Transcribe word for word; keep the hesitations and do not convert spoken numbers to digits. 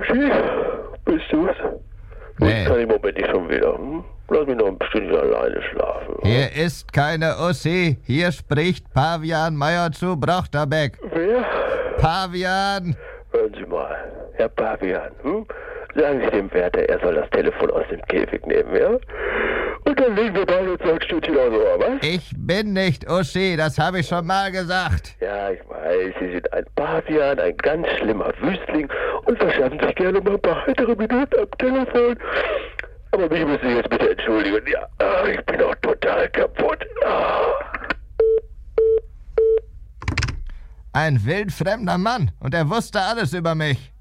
Uschi, bist du's? Nee. Ich kann im Moment nicht schon wieder. Hm? Lass mich noch ein Stündchen alleine schlafen. Hier ist keine Ussi. Hier spricht Pavian Meier zu Brochterbeck. Wer? Pavian! Hören Sie mal, Herr Pavian, hm? Sagen Sie dem Wärter, er soll das Telefon aus dem Käfig nehmen, ja? Und dann legen wir beide uns ein Stündchen aufs Ohr, was? Ich bin nicht Uschi, das habe ich schon mal gesagt. Ja, ich weiß, Sie sind ein Pavian, ein ganz schlimmer Wüstling und verschaffen sich gerne mal ein paar heitere Minuten am Telefon. Aber mich müssen Sie jetzt bitte entschuldigen. Ja, ah, ich bin auch total kaputt. Ah. Ein wildfremder Mann und er wusste alles über mich.